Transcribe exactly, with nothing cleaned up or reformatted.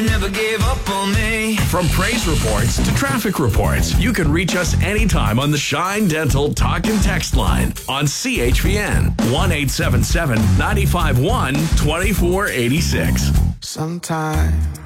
Never gave up on me. From praise reports to traffic reports, you can reach us anytime on the Shine Dental Talk and Text line on C H P N one eight seven seven, nine five one, two four eight six. Sometimes